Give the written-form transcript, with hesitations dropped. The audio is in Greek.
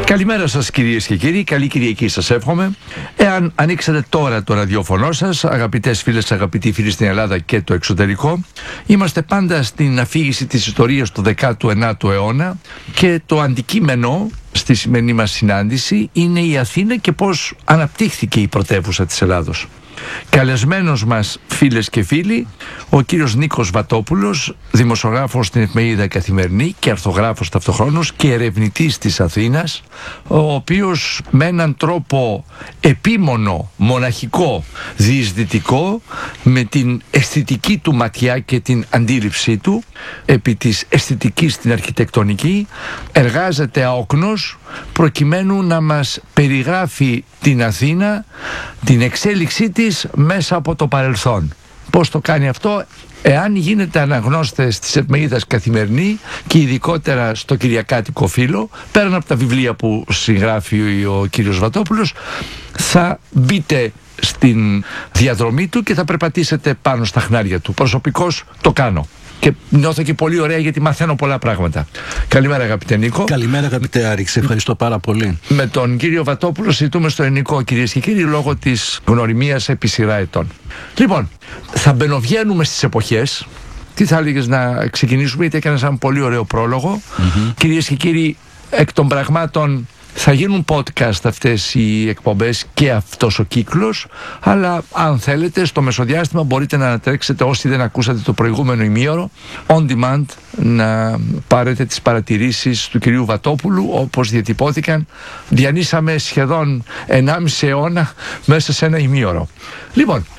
Καλημέρα σας κυρίες και κύριοι, καλή Κυριακή σας εύχομαι. Εάν ανοίξατε τώρα το ραδιόφωνο σας, αγαπητές φίλες, αγαπητοί φίλοι στην Ελλάδα και το εξωτερικό, είμαστε πάντα στην αφήγηση της ιστορίας του 19ου αιώνα και το αντικείμενο στη σημερινή μας συνάντηση είναι η Αθήνα και πώς αναπτύχθηκε η πρωτεύουσα της Ελλάδος. Καλεσμένος μας, φίλες και φίλοι, ο κύριος Νίκος Βατόπουλος, δημοσιογράφος στην εφημερίδα Καθημερινή και αρθογράφος ταυτοχρόνως και ερευνητής της Αθήνας, ο οποίος με έναν τρόπο επίμονο, μοναχικό, διεισδυτικό, με την αισθητική του ματιά και την αντίληψή του επί της αισθητικής στην αρχιτεκτονική, εργάζεται αόκνος προκειμένου να μας περιγράφει την Αθήνα, την εξέλιξή της μέσα από το παρελθόν. Πώς το κάνει αυτό? Εάν γίνετε αναγνώστες της εφημερίδας Καθημερινή και ειδικότερα στο Κυριακάτικο Φύλλο, πέραν από τα βιβλία που συγγράφει ο κύριος Βατόπουλος, θα μπείτε στην διαδρομή του και θα περπατήσετε πάνω στα χνάρια του. Προσωπικώς το κάνω και νιώθω και πολύ ωραία γιατί μαθαίνω πολλά πράγματα. Καλημέρα αγαπητέ Νίκο. Καλημέρα αγαπητέ Άρη, σε ευχαριστώ πάρα πολύ. Με τον κύριο Βατόπουλο συζητούμε στο ελληνικό, κυρίες και κύριοι, λόγω της γνωριμίας επί σειρά ετών. Λοιπόν, θα μπαινοβγαίνουμε στις εποχές. Τι θα έλεγες να ξεκινήσουμε, γιατί έκανες ένα πολύ ωραίο πρόλογο. Κυρίες και κύριοι, εκ των πραγμάτων θα γίνουν podcast αυτές οι εκπομπές και αυτός ο κύκλος, αλλά αν θέλετε στο μεσοδιάστημα μπορείτε να ανατρέξετε, όσοι δεν ακούσατε το προηγούμενο ημίωρο, on demand, να πάρετε τις παρατηρήσεις του κυρίου Βατόπουλου όπως διατυπώθηκαν. Διανύσαμε σχεδόν 1,5 αιώνα μέσα σε ένα ημίωρο. Λοιπόν,